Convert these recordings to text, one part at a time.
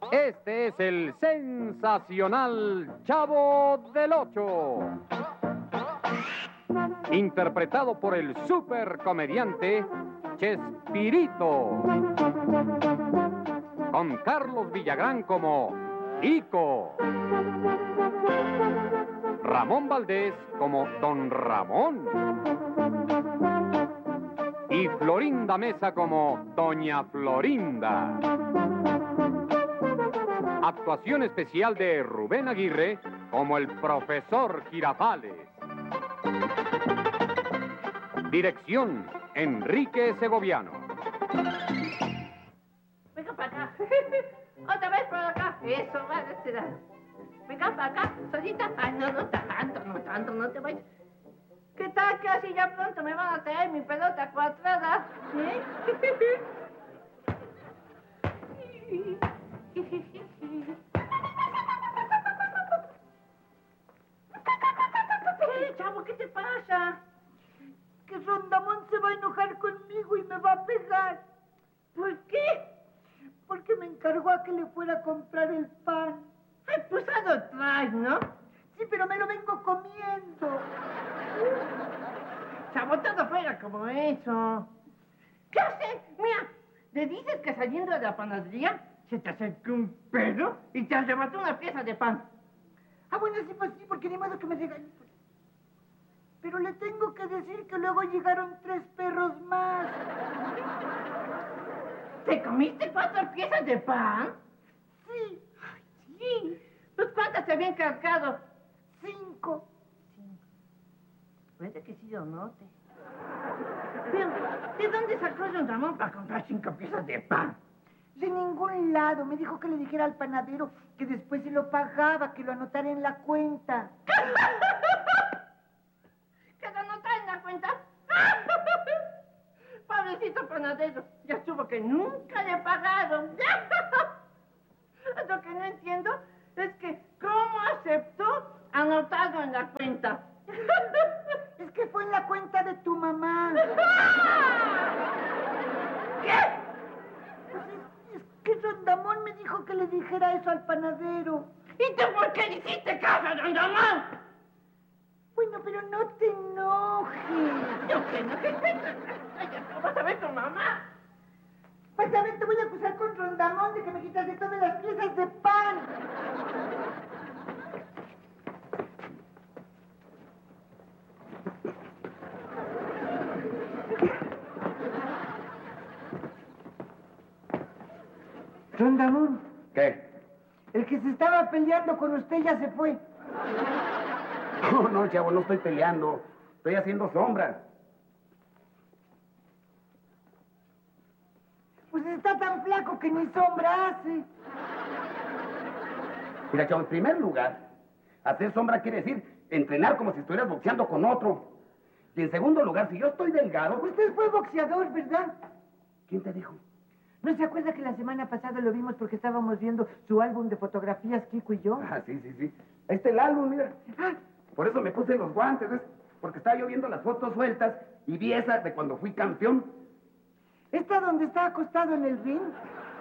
Este es el sensacional Chavo del Ocho, interpretado por el supercomediante Chespirito, con Carlos Villagrán como Ico, Ramón Valdés como Don Ramón y Florinda Mesa como Doña Florinda. Actuación especial de Rubén Aguirre como el profesor Girafales. Dirección, Enrique Segoviano. Venga para acá. Otra vez para acá. Eso, va de este lado. Venga para acá, solita. Ay, no tanto, no te vayas. ¿Qué tal que así ya pronto me van a traer mi pelota cuadrada? Chavo, ¿qué te pasa? Que Rondamón se va a enojar conmigo y me va a pegar. ¿Por qué? Porque me encargó a que le fuera a comprar el pan. Ay, pues a lo traes, ¿no? Sí, pero me lo vengo comiendo. Chavo, todo fuera como eso. ¿Qué haces? Mira, le dices que saliendo de la panadería se te acercó un perro y te arrebató una pieza de pan. Ah, bueno, sí, pues sí, porque ni modo que me regañe. Pero le tengo que decir que luego llegaron 3 perros más. ¿Te comiste 4 piezas de pan? Sí. Ay, sí. Pues ¿cuántas te habían cargado? 5. Puede que sí lo note. Pero, ¿de dónde sacó Don Ramón para comprar 5 piezas de pan? De ningún lado. Me dijo que le dijera al panadero que después se lo pagaba, que lo anotara en la cuenta. ¿Que lo anotara en la cuenta? Pobrecito panadero. Ya estuvo que nunca le pagaron. Lo que no entiendo es que ¿cómo aceptó anotarlo en la cuenta? Es que fue en la cuenta de tu mamá. ¿Qué? Pues es que Rondamón me dijo que le dijera eso al panadero. ¿Y tú por qué le hiciste caso a Don Ramón? Bueno, pero no te enojes. Yo que no, ¿vas a ver tu mamá? Pues a ver, te voy a acusar con Rondamón de que me quitas de todas las piezas de pan. Rondamón. ¿Qué? El que se estaba peleando con usted ya se fue. No, chavo, no estoy peleando. Estoy haciendo sombra. Pues está tan flaco que ni sombra hace. Mira, chavo, en primer lugar, hacer sombra quiere decir entrenar como si estuvieras boxeando con otro. Y en segundo lugar, si yo estoy delgado... Usted fue boxeador, ¿verdad? ¿Quién te dijo? ¿No se acuerda que la semana pasada lo vimos porque estábamos viendo su álbum de fotografías, Kiko y yo? Ah, sí. Ahí está el álbum, mira. Ah, Por eso me puse los guantes, ¿ves? Porque estaba yo viendo las fotos sueltas y vi esa de cuando fui campeón. ¿está donde está acostado en el ring?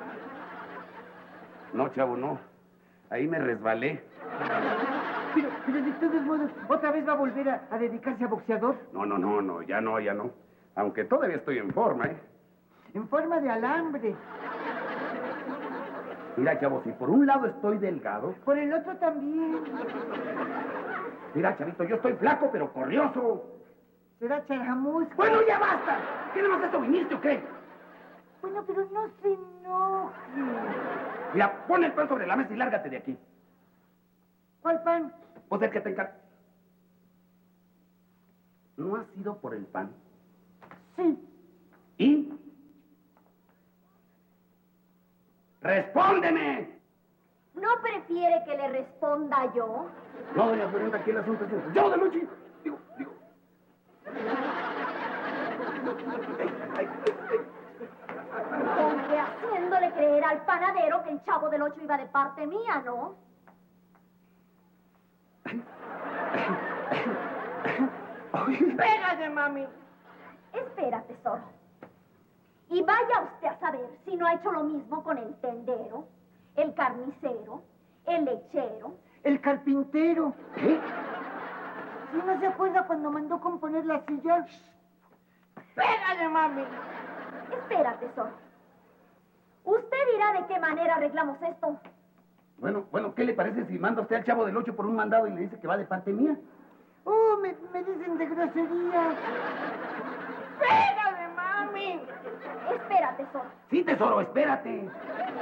No, chavo, no. Ahí me resbalé. Pero de todos modos, ¿otra vez va a volver a dedicarse a boxeador? No, ya no. Aunque todavía estoy en forma, ¿eh? En forma de alambre. Mira, chavo, si por un lado estoy delgado... Por el otro también. Mira, chavito, yo estoy flaco, pero corrioso. Será charamusca. Bueno, ya basta. ¿Qué nomás esto viniste o qué? Bueno, pero no se enoje. Mira, pon el pan sobre la mesa y lárgate de aquí. ¿Cuál pan? Pues el que te encarga. ¿No has ido por el pan? Sí. ¿Y? ¡Respóndeme! ¿No prefiere que le responda yo? No, doña Florinda, aquí el asunto es... ¡Yo de noche! Digo... Con que haciéndole creer al panadero que el Chavo del Ocho iba de parte mía, ¿no? ¡Pégale, mami! Espera, tesoro. Y vaya usted a saber si no ha hecho lo mismo con el tendero. el carnicero, el lechero. El carpintero. ¿Qué? ¿Sí no se acuerda cuando mandó componer la silla? ¡Pégale, mami! Espera, tesoro. Usted dirá de qué manera arreglamos esto. Bueno, ¿qué le parece si manda usted al Chavo del Ocho por un mandado y le dice que va de parte mía? Oh, me dicen de grosería. ¡Pégale, mami! Espera, tesoro. Sí, tesoro, espérate.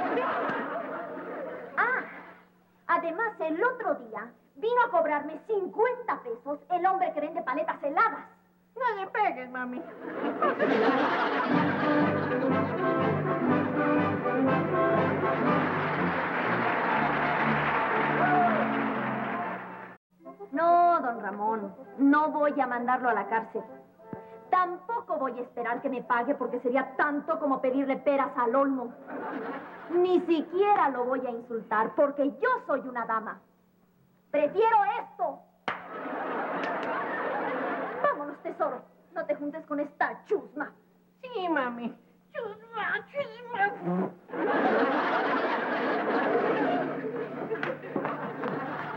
Ah, además, el otro día vino a cobrarme 50 pesos el hombre que vende paletas heladas. No le pegues, mami. No, don Ramón, no voy a mandarlo a la cárcel. Tampoco voy a esperar que me pague porque sería tanto como pedirle peras al olmo. Ni siquiera lo voy a insultar porque yo soy una dama. Prefiero esto. Vámonos, tesoro. No te juntes con esta chusma. Sí, mami. Chusma, chusma.